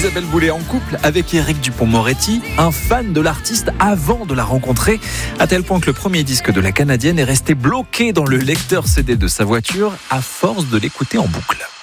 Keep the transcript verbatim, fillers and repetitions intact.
Isabelle Boulay en couple avec Éric Dupond-Moretti, un fan de l'artiste avant de la rencontrer, à tel point que le premier disque de la Canadienne est resté bloqué dans le lecteur C D de sa voiture à force de l'écouter en boucle.